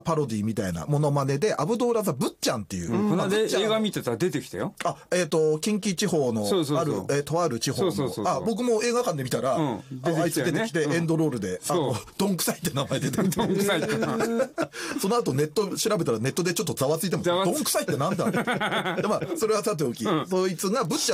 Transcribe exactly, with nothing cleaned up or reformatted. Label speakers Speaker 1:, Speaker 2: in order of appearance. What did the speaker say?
Speaker 1: パロディみたいなモノマネで、アブドーラザ・ブッチャンっていう。
Speaker 2: うん、まあ、で映画見てたら出てきたよ。
Speaker 1: あ、えっ、ー、と、近畿地方の、
Speaker 2: そうそうそう
Speaker 1: ある、えー、とある地方の。そうそうそうそう、あ、僕も映画館で見たら、うん、あ, あいつ出てきて、エンドロールで、うん、あの、ドンくさいって名前出てきて。
Speaker 2: ドンくさいって。
Speaker 1: その後ネット調べたらネットでちょっとざわついてます。ドンくさいってなんだで、まあ、それはさておき、うん、そいつがブッチャ